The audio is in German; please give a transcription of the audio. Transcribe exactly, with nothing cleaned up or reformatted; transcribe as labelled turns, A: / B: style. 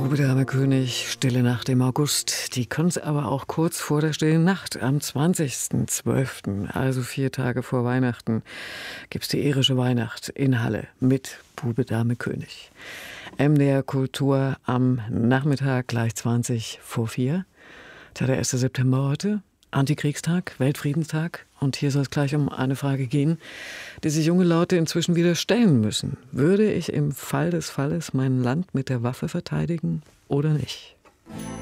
A: Bube Dame König, Stille Nacht im August. Die kommt aber auch kurz vor der Stillen Nacht, am zwanzigsten zwölften, also vier Tage vor Weihnachten, gibt's die irische Weihnacht in Halle mit Bube Dame König. M D R Kultur am Nachmittag gleich zwanzig vor vier. Tja, der erste September heute, Antikriegstag, Weltfriedenstag. Und hier soll es gleich um eine Frage gehen, die sich junge Leute inzwischen wieder stellen müssen. Würde ich im Fall des Falles mein Land mit der Waffe verteidigen oder nicht?